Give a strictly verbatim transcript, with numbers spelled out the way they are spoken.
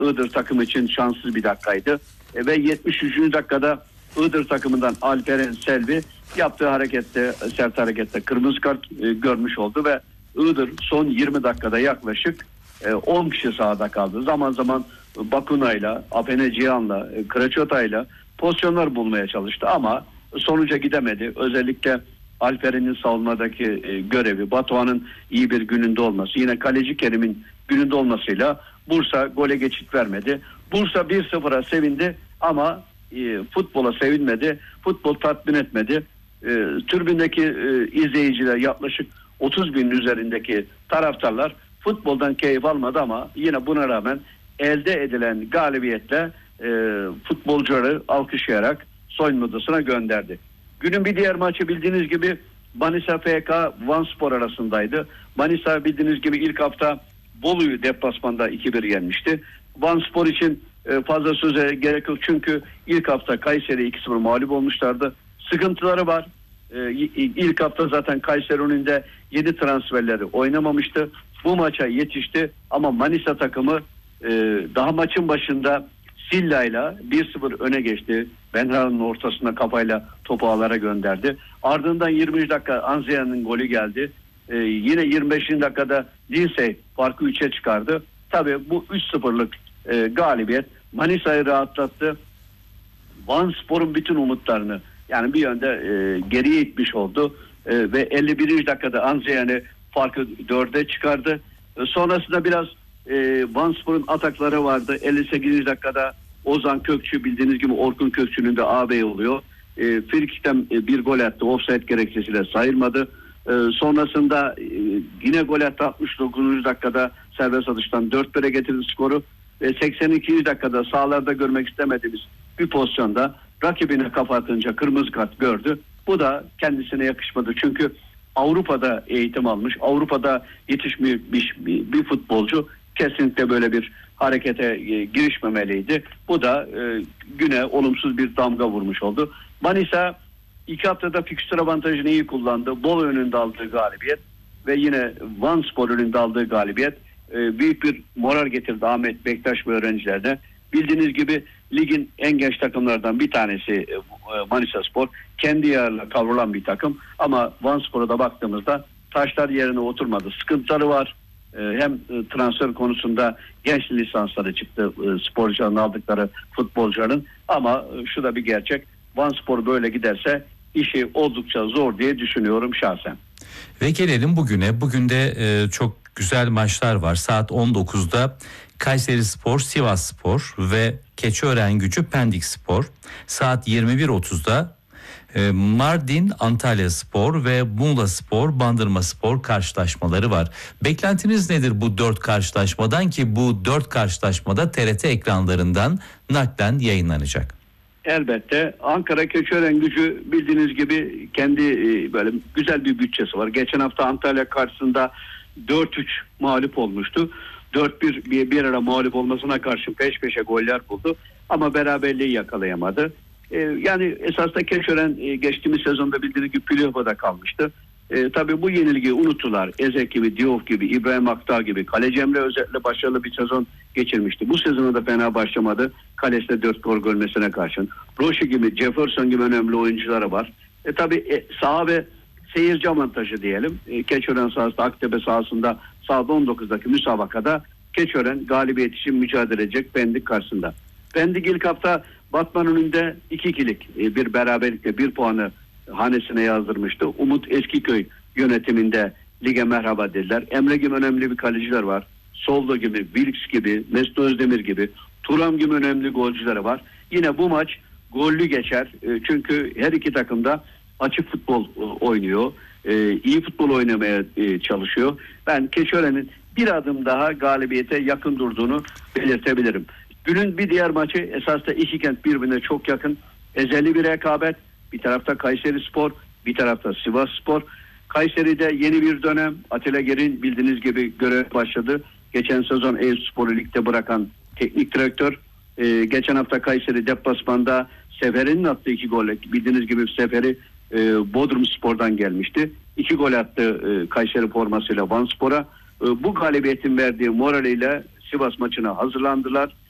Iğdır takımı için şanssız bir dakikaydı. E, ve yetmiş üçüncü dakikada Iğdır takımından Alperen Selvi yaptığı harekette, sert harekette kırmızı kart e, görmüş oldu ve Iğdır son yirmi dakikada yaklaşık e, on kişi sahada kaldı. Zaman zaman Bakunay'la, Apene Cihan'la, e, Kreçota'yla pozisyonlar bulmaya çalıştı ama sonuca gidemedi. Özellikle Alperen'in savunmadaki e, görevi, Batuhan'ın iyi bir gününde olması, yine kaleci Kerim'in gününde olmasıyla Bursa gole geçit vermedi. Bursa bir sıfıra sevindi ama e, futbola sevinmedi. Futbol tatmin etmedi. E, tribündeki e, izleyiciler, yaklaşık otuz binin üzerindeki taraftarlar futboldan keyif almadı ama yine buna rağmen elde edilen galibiyetle e, futbolcuları alkışlayarak soyunma odasına gönderdi. Günün bir diğer maçı bildiğiniz gibi Manisa F K Vanspor arasındaydı. Manisa bildiğiniz gibi ilk hafta Bolu'yu deplasmanda iki bir yenmişti. Vanspor için e, fazla söze gerek yok çünkü ilk hafta Kayseri iki sıfır mağlup olmuşlardı. Sıkıntıları var. E, ilk hafta zaten Kayseri önünde yedi transferleri oynamamıştı. Bu maça yetişti ama Manisa takımı e, daha maçın başında Silla'yla bir sıfır öne geçti. Benra'nın ortasına kafayla topu ağlara gönderdi. Ardından yirminci dakika Anzeya'nın golü geldi. Ee, yine yirmi beşinci dakikada Lindsey farkı üçe çıkardı. Tabii bu üç sıfırlık e, galibiyet Manisa'yı rahatlattı. Vanspor'un bütün umutlarını yani bir yönde e, geriye itmiş oldu. E, ve elli birinci dakikada Anzeya'nı farkı dörde çıkardı. E, sonrasında biraz e, Vanspor'un atakları vardı. elli sekizinci dakikada Ozan Kökçü bildiğiniz gibi Orkun Kökçü'nün de ağabeyi oluyor. E, Frikik'ten e, bir gol attı. Offside gerekçesiyle sayılmadı. E, sonrasında e, yine gol attı altmış dokuzuncu dakikada serbest atıştan dört bire getirdi skoru. Ve seksen ikinci dakikada sahalarda görmek istemediğimiz bir pozisyonda rakibine kafa atınca kırmızı kart gördü. Bu da kendisine yakışmadı. Çünkü Avrupa'da eğitim almış, Avrupa'da yetişmiş bir, bir futbolcu kesinlikle böyle bir harekete e, girişmemeliydi. Bu da e, güne olumsuz bir damga vurmuş oldu. Manisa iki haftada fikstür avantajını iyi kullandı. Bolu önünde aldığı galibiyet ve yine Vanspor önünde aldığı galibiyet e, büyük bir moral getirdi Ahmet Bektaş ve öğrencilerine. Bildiğiniz gibi ligin en genç takımlardan bir tanesi e, Manisa Spor. Kendi yararla kavrulan bir takım ama Vanspor'a da baktığımızda taşlar yerine oturmadı. Sıkıntıları var. Hem transfer konusunda genç lisansları çıktı sporcuların aldıkları futbolcuların ama şu da bir gerçek, Vanspor böyle giderse işi oldukça zor diye düşünüyorum şahsen. Ve gelelim bugüne. Bugün de çok güzel maçlar var. Saat on dokuzda Kayserispor Sivasspor ve Keçiörengucu Pendikspor. Saat yirmi bir otuzda Mardin Antalyaspor ve Muğlaspor Bandırmaspor karşılaşmaları var. Beklentiniz nedir bu dört karşılaşmadan ki bu dört karşılaşmada T R T ekranlarından naklen yayınlanacak? Elbette Ankara Keçiörengucu bildiğiniz gibi kendi böyle güzel bir bütçesi var. Geçen hafta Antalya karşısında dört üç mağlup olmuştu. dört bir bir, bir ara mağlup olmasına karşın peş peşe goller buldu ama beraberliği yakalayamadı. Yani esasında Keçiören geçtiğimiz sezonda bildiğiniz gibi playoff'a kalmıştı. E, tabii bu yenilgiyi unuttular. Ezek gibi, Diouf gibi, İbrahim Aktar gibi. Kaleci Emre özellikle başarılı bir sezon geçirmişti. Bu sezona da fena başlamadı. Kalesinde dört gol görmesine karşın. Roşi gibi, Jefferson gibi önemli oyuncuları var. E, tabii e, saha ve seyirci avantajı diyelim. E, Keçiören sahasında, Aktepe sahasında saat on dokuzdaki müsabakada Keçiören galibiyet için mücadele edecek Pendik karşısında. Pendik ilk hafta Batman önünde iki ikilik bir beraberlikle bir puanı hanesine yazdırmıştı. Umut Eskiköy yönetiminde lige merhaba dediler. Emre gibi önemli bir kaleciler var. Soldo gibi, Wilks gibi, Mesut Özdemir gibi, Turam gibi önemli golcüleri var. Yine bu maç gollü geçer. Çünkü her iki takım da açık futbol oynuyor. İyi futbol oynamaya çalışıyor. Ben Keçiören'in bir adım daha galibiyete yakın durduğunu belirtebilirim. Günün bir diğer maçı esas da iki kent birbirine çok yakın. Ezeli bir rekabet. Bir tarafta Kayserispor, bir tarafta Sivasspor. Kayseri'de yeni bir dönem. Atilla Ger'in bildiğiniz gibi görev başladı. Geçen sezon Eyüpspor'u ligde bırakan teknik direktör. Ee, geçen hafta Kayseri deplasmanda Sefer'in attığı iki gol. Bildiğiniz gibi Sefer'i e, Bodrumspor'dan gelmişti. İki gol attı e, Kayseri formasıyla Vanspor'a. E, bu galibiyetin verdiği moraliyle Sivas maçına hazırlandılar.